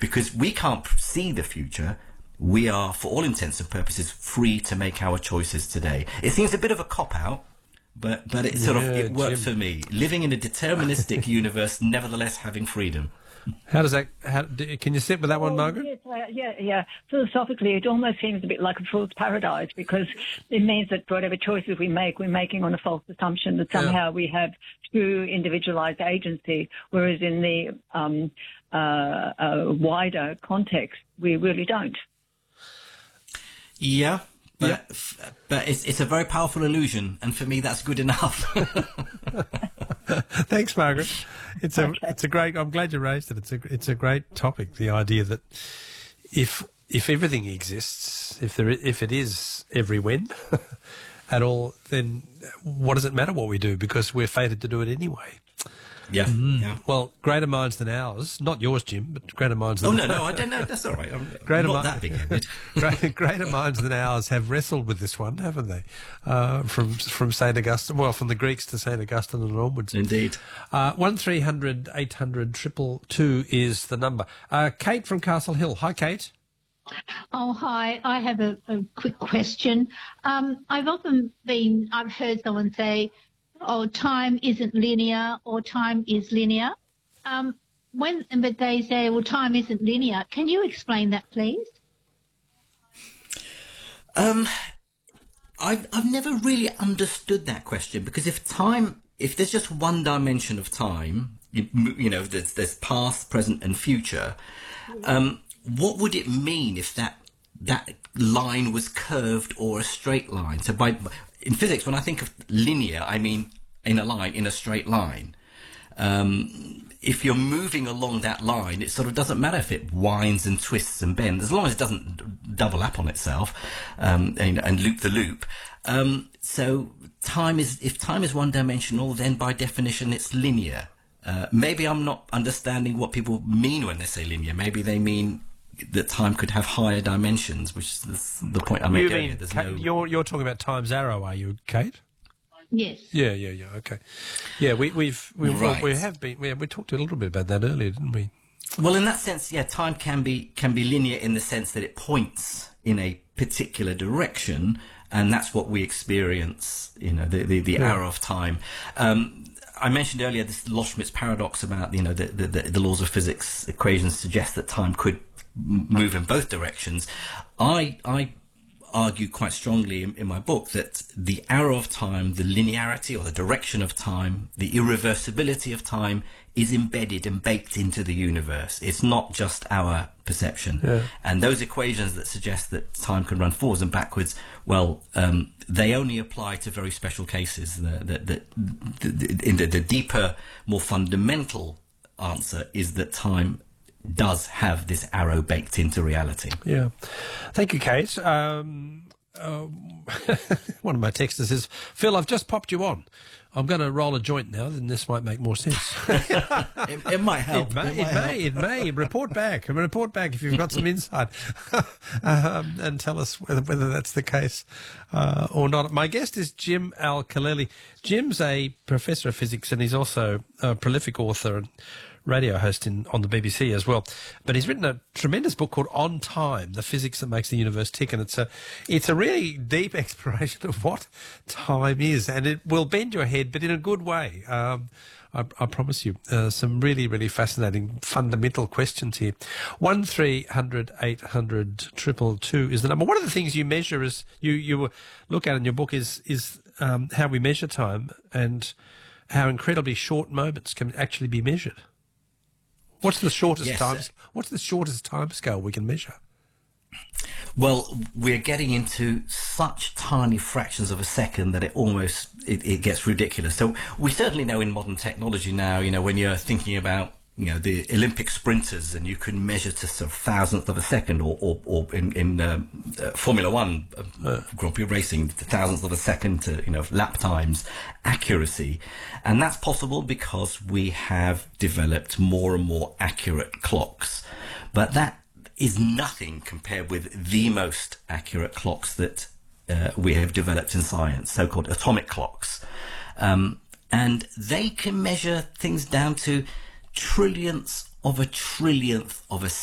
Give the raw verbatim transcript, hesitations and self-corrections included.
because we can't see the future, we are, for all intents and purposes, free to make our choices today. It seems a bit of a cop-out, but but it sort yeah, of it works Jim. for me. Living in a deterministic universe, nevertheless having freedom. How does that? How, do, can you sit with that one, Margaret? Yes, uh, yeah, yeah. Philosophically, it almost seems a bit like a fool's paradise, because it means that whatever choices we make, we're making on a false assumption that somehow yeah. we have true individualized agency, whereas in the um, uh, uh, wider context, we really don't. Yeah. But, yeah. but it's, it's a very powerful illusion, and for me, that's good enough. Thanks, Margaret. It's a okay. it's a great. I'm glad you raised it. It's a it's a great topic. The idea that if if everything exists, if there if it is every when at all, then what does it matter what we do? Because we're fated to do it anyway. Yeah. Mm. yeah. Well, greater minds than ours. Not yours, Jim, but greater minds than Oh, ours. no, no, I don't know. That's all right. I'm, greater I'm not mi- that big-headed. greater, greater minds than ours have wrestled with this one, haven't they? Uh, from from Saint Augustine, well, from the Greeks to Saint Augustine and onwards. Indeed. Uh, one three hundred eight hundred triple two is the number. Uh, Kate from Castle Hill. Hi, Kate. Oh, hi. I have a, a quick question. Um, I've often been, I've heard someone say, oh, time isn't linear, or time is linear. Um, when, but they say, well, time isn't linear. Can you explain that, please? Um, I've, I've never really understood that question, because if time, if there's just one dimension of time, you, you know, there's, there's past, present and future, um, what would it mean if that, that line was curved or a straight line? So by, in physics, when I think of linear, I mean in a line, in a straight line. Um, if you're moving along that line, it sort of doesn't matter if it winds and twists and bends, as long as it doesn't double up on itself um, and, and loop the loop. Um, so time is, if time is one dimensional, then by definition it's linear. Uh, maybe I'm not understanding what people mean when they say linear. Maybe they mean that time could have higher dimensions, which is the point I'm you making. Mean, There's Ka- no... You're you're talking about time's arrow, are you, Kate? Yes. Yeah, yeah, yeah. Okay. Yeah, we we've we right. we have been. We, we talked a little bit about that earlier, didn't we? Well, in that sense, yeah, time can be can be linear in the sense that it points in a particular direction, and that's what we experience. You know, the the, the yeah. arrow of time. Um, I mentioned earlier this Loschmidt's paradox about, you know, the, the, the laws of physics equations suggest that time could move in both directions. I I argue quite strongly in, in my book that the arrow of time, the linearity or the direction of time, the irreversibility of time is embedded and baked into the universe. It's not just our perception. Yeah. And those equations that suggest that time can run forwards and backwards, well, um, they only apply to very special cases. The, the, the, the, in the, the deeper, more fundamental answer is that time does have this arrow baked into reality. Yeah. Thank you, Kate. Um, uh, one of my texters says, Phil, I've just popped you on. I'm going to roll a joint now, then this might make more sense. it, it might help. It may, it, it, might may it may. Report back. Report back if you've got some insight. um, and tell us whether, whether that's the case uh, or not. My guest is Jim Al-Khalili. Jim's a professor of physics, and he's also a prolific author and radio host in, on the B B C as well. But he's written a tremendous book called On Time, The Physics That Makes the Universe Tick. And it's a, it's a really deep exploration of what time is. And it will bend your head, but in a good way. Um, I, I promise you, uh, some really, really fascinating fundamental questions here. One three hundred eight hundred triple two is the number. One of the things you measure is you you look at in your book is is um, how we measure time and how incredibly short moments can actually be measured. What's the shortest yes. time? What's the shortest time scale we can measure? Well, we're getting into such tiny fractions of a second that it almost it, it gets ridiculous. So we certainly know in modern technology now, you know, when you're thinking about, you know, the Olympic sprinters, and you can measure to sort of thousandth of a second, or or, or in in um, uh, Formula One, uh, Grand Prix racing, the thousandth of a second to, you know, lap times, accuracy, and that's possible because we have developed more and more accurate clocks, but that is nothing compared with the most accurate clocks that uh, we have developed in science, so-called atomic clocks, um, and they can measure things down to trillionths of a trillionth of a